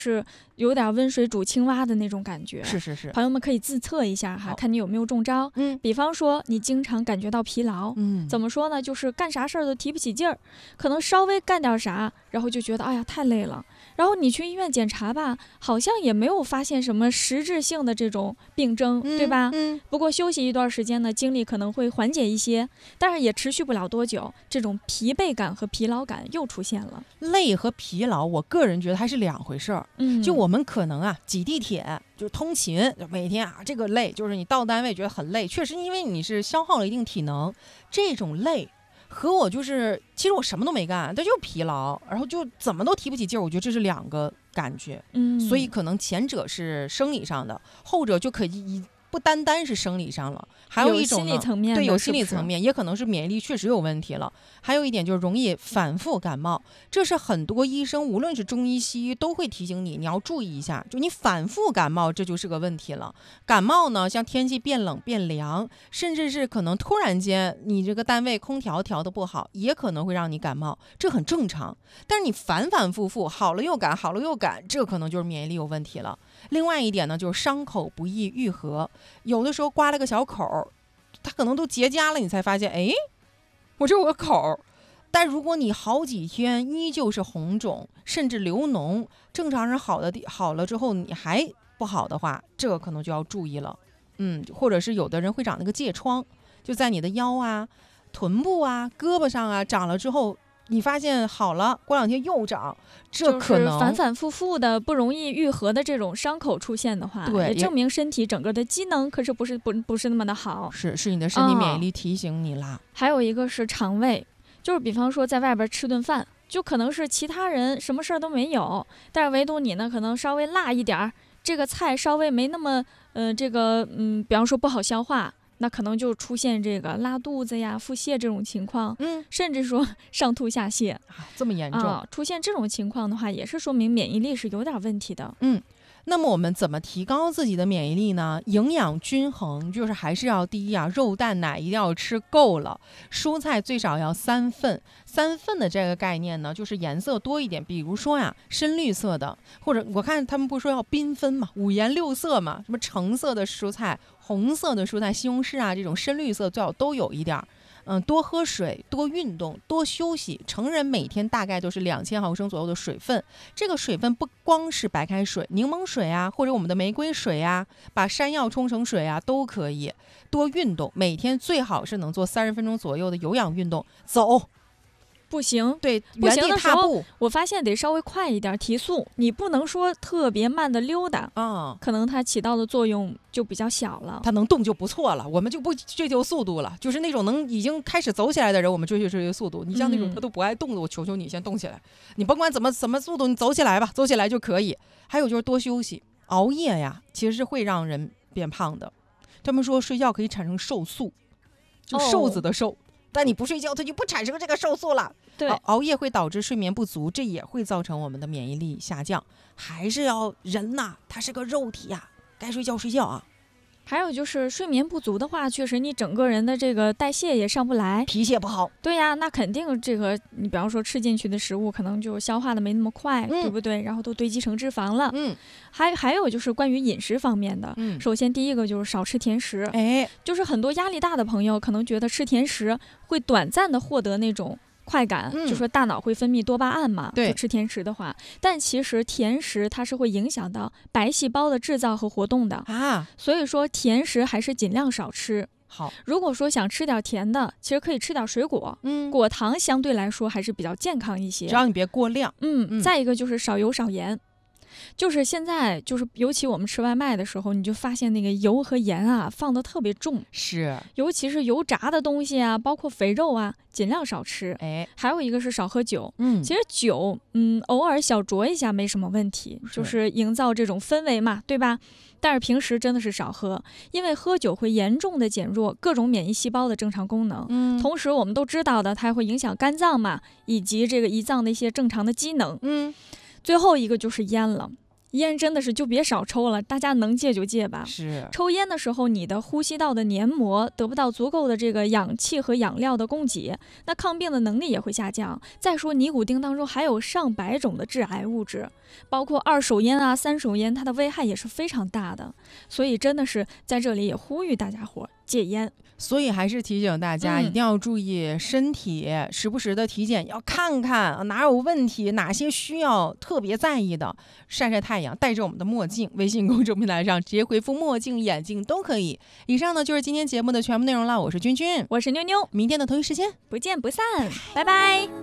是有点温水煮青蛙的那种感觉。 是， 朋友们可以自测一下哈，看你有没有中招。比方说你经常感觉到疲劳，怎么说呢？就是干啥事儿都提不起劲儿，可能稍微干点啥，然后就觉得哎呀太累了。然后你去医院检查吧，好像也没有发现什么实质性的这种病症，对吧？不过休息一段时间呢，精力可能会缓解一些，但是也持续不了多久，这种疲惫感和疲劳感又出现了。 累和疲劳，我个人觉得还是两回事儿。就我们可能啊挤地铁，就通勤，就每天啊这个累，就是你到单位觉得很累，确实因为你是消耗了一定体能，这种累。和我就是其实我什么都没干，但就疲劳，然后就怎么都提不起劲儿，我觉得这是两个感觉。所以可能前者是生理上的，后者就可以不单单是生理上了，还有一种呢， 心理层面的， 对，有心理层面，也可能是免疫力确实有问题了。还有一点就是容易反复感冒，这是很多医生无论是中医西医都会提醒你要注意一下，就你反复感冒这就是个问题了。感冒呢，像天气变冷变凉，甚至是可能突然间你这个单位空调调得不好，也可能会让你感冒，这很正常。但是你反反复复好了又感，好了又感，这可能就是免疫力有问题了。另外一点呢，就是伤口不易愈合，有的时候刮了个小口，它可能都结痂了，你才发现，哎，我这有个口。但如果你好几天依旧是红肿，甚至流脓，正常人好了之后你还不好的话，这个可能就要注意了。或者是有的人会长那个疥疮，就在你的腰啊、臀部啊、胳膊上啊长了之后，你发现好了，过两天又长，这可能、 就是反反复复的不容易愈合的这种伤口出现的话， 对， 也证明身体整个的机能可是不是那么的好， 是你的身体免疫力提醒你啦。 还有一个是肠胃，就是比方说在外边吃顿饭，就可能是其他人什么事儿都没有，但是唯独你呢可能稍微辣一点，这个菜稍微没那么比方说不好消化，那可能就出现这个拉肚子呀、腹泻这种情况，甚至说上吐下泻这么严重出现这种情况的话，也是说明免疫力是有点问题的。 那么我们怎么提高自己的免疫力呢？营养均衡，就是还是要第一啊，肉蛋奶一定要吃够了，蔬菜最少要3份。3份的这个概念呢，就是颜色多一点，比如说呀，深绿色的，或者我看他们不说要缤纷嘛，五颜六色嘛，什么橙色的蔬菜、红色的蔬菜、西红柿啊，这种深绿色最好都有一点。多喝水，多运动，多休息。成人每天大概都是2000毫升左右的水分，这个水分不光是白开水、柠檬水啊，或者我们的玫瑰水啊，把山药冲成水啊都可以。多运动，每天最好是能做30分钟左右的有氧运动，走。 不行， 对， 不行的时候，我发现得稍微快一点提速，你不能说特别慢的溜达可能它起到的作用就比较小了。 它能动就不错了，我们就不追求速度了。就是那种能已经开始走起来的人，我们追求速度。你像那种他都不爱动的，我求求你先动起来。你甭管怎么速度，你走起来吧，走起来就可以。还有就是多休息，熬夜呀，其实是会让人变胖的。他们说睡觉可以产生瘦素，就瘦子的瘦。但你不睡觉，它就不产生这个瘦素了。 对， 熬夜会导致睡眠不足，这也会造成我们的免疫力下降。还是要人呐，他是个肉体呀，该睡觉睡觉啊。 还有就是睡眠不足的话，确实你整个人的这个代谢也上不来， 脾气也不好。 对呀，那肯定这个你比方说吃进去的食物可能就消化的没那么快，对不对？然后都堆积成脂肪了。还有就是关于饮食方面的，首先第一个就是少吃甜食。就是很多压力大的朋友可能觉得吃甜食会短暂的获得那种快感，就说大脑会分泌多巴胺嘛，就吃甜食的话，但其实甜食它是会影响到白细胞的制造和活动的所以说甜食还是尽量少吃。 好， 如果说想吃点甜的，其实可以吃点水果，果糖相对来说还是比较健康一些， 只要你别过量。 再一个就是少油少盐。就是现在就是尤其我们吃外卖的时候，你就发现那个油和盐啊放得特别重， 是， 尤其是油炸的东西啊，包括肥肉啊，尽量少吃。还有一个是少喝酒。其实酒偶尔小酌一下没什么问题，就是营造这种氛围嘛，对吧？但是平时真的是少喝，因为喝酒会严重的减弱各种免疫细胞的正常功能。同时我们都知道的，它会影响肝脏嘛，以及这个胰脏的一些正常的机能。最后一个就是烟了。 烟真的是就别少抽了，大家能戒就戒吧。 是， 抽烟的时候，你的呼吸道的黏膜得不到足够的这个氧气和养料的供给，那抗病的能力也会下降。再说尼古丁当中还有上百种的致癌物质，包括二手烟啊、三手烟，它的危害也是非常大的。所以真的是在这里也呼吁大家伙戒烟。 所以还是提醒大家一定要注意身体，时不时的体检，要看看哪有问题，哪些需要特别在意的。晒晒太阳，戴着我们的墨镜，微信公众平台上直接回复墨镜眼镜都可以。以上呢就是今天节目的全部内容了，我是君君， 我是妞妞， 明天的同一时间不见不散，拜拜。